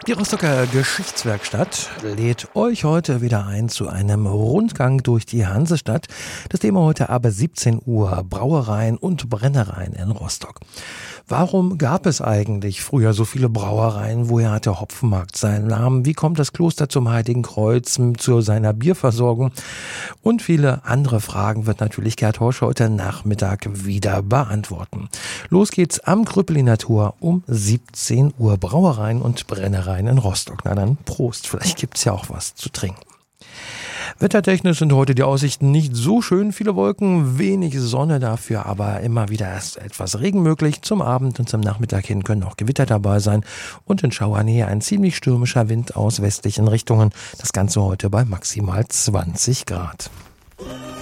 Die Rostocker Geschichtswerkstatt lädt euch heute wieder ein zu einem Rundgang durch die Hansestadt. Das Thema heute ab 17 Uhr: Brauereien und Brennereien in Rostock. Warum gab es eigentlich früher so viele Brauereien? Woher hat der Hopfenmarkt seinen Namen? Wie kommt das Kloster zum Heiligen Kreuz zu seiner Bierversorgung? Und viele andere Fragen wird natürlich Gerd Horsch heute Nachmittag wieder beantworten. Los geht's am Krüppeliner Tor um 17 Uhr. Brauereien und Brennereien in Rostock. Na dann, Prost. Vielleicht gibt's ja auch was zu trinken. Wettertechnisch sind heute die Aussichten nicht so schön. Viele Wolken, wenig Sonne, dafür aber immer wieder erst etwas Regen möglich. Zum Abend und zum Nachmittag hin können auch Gewitter dabei sein. Und in Schauernähe ein ziemlich stürmischer Wind aus westlichen Richtungen. Das Ganze heute bei maximal 20 Grad.